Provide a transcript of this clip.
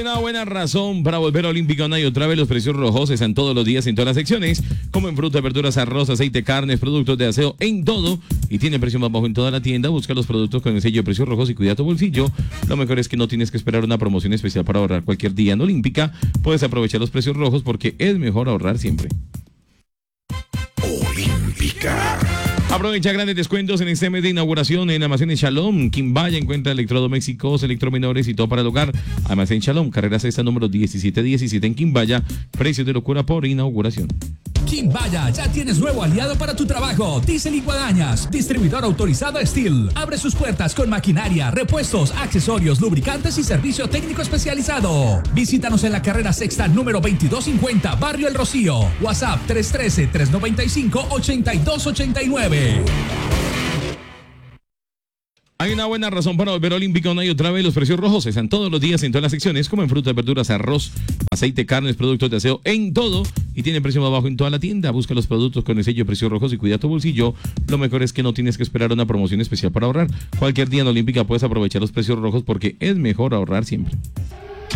una buena razón para volver a Olímpica una y otra vez. Los precios rojos están todos los días en todas las secciones, como en fruta, verduras, arroz, aceite, carnes, productos de aseo, en todo. Y tiene precio más bajo en toda la tienda. Busca los productos con el sello de precios rojos y cuida tu bolsillo. Lo mejor es que no tienes que esperar una promoción especial para ahorrar cualquier día en Olímpica. Puedes aprovechar los precios rojos porque es mejor ahorrar siempre. Olímpica. Aprovecha grandes descuentos en este mes de inauguración en Almacén Shalom. Quimbaya encuentra electrodomésticos, electromenores y todo para el hogar. Almacén Shalom, carrera sexta número 1717 en Quimbaya. Precios de locura por inauguración. Quimbaya, ya tienes nuevo aliado para tu trabajo. Diesel y Guadañas, distribuidor autorizado Steel. Abre sus puertas con maquinaria, repuestos, accesorios, lubricantes y servicio técnico especializado. Visítanos en la carrera sexta número 2250, Barrio El Rocío. WhatsApp 313-395-8289. Hay una buena razón para volver a Olímpica una y otra vez. Los precios rojos están todos los días en todas las secciones, como en frutas, verduras, arroz, aceite, carnes, productos de aseo, en todo. Y tiene precio más bajo en toda la tienda. Busca los productos con el sello de precios rojos y cuida tu bolsillo. Lo mejor es que no tienes que esperar una promoción especial para ahorrar. Cualquier día en Olímpica puedes aprovechar los precios rojos porque es mejor ahorrar siempre.